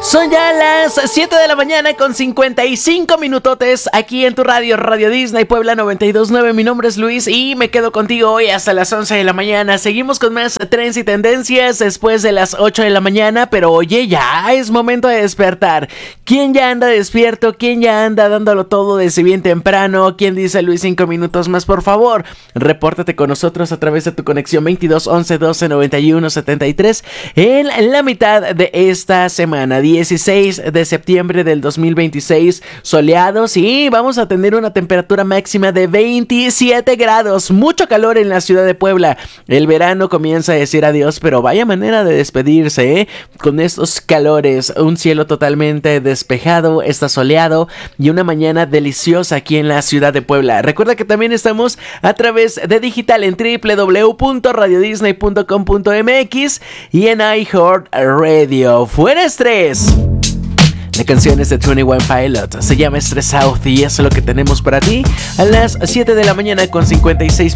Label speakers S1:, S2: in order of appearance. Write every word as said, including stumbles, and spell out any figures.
S1: Son ya las siete de la mañana con cincuenta y cinco minutotes aquí en tu radio, Radio Disney Puebla noventa y dos punto nueve. Mi nombre es Luis y me quedo contigo hoy hasta las once de la mañana. Seguimos con más trends y tendencias después de las ocho de la mañana, pero oye, ya es momento de despertar. ¿Quién ya anda despierto? ¿Quién ya anda dándolo todo desde bien temprano? ¿Quién dice Luis cinco minutos más? Por favor, repórtate con nosotros a través de tu conexión veintidós once doce noventa y uno setenta y tres en la mitad de esta semana. dieciséis de septiembre del dos mil veintiséis, soleados y vamos a tener una temperatura máxima de veintisiete grados, mucho calor en la ciudad de Puebla. El verano comienza a decir adiós, pero vaya manera de despedirse, ¿eh? Con estos calores, un cielo totalmente despejado, está soleado y una mañana deliciosa aquí en la ciudad de Puebla. Recuerda que también estamos a través de digital en doble u doble u doble u punto radio disney punto com punto m x y en iHeartRadio. ¡Fuera estrés! La canción es de veintiuno Pilot, se llama Stress Out y eso es lo que tenemos para ti a las siete de la mañana con cincuenta y seis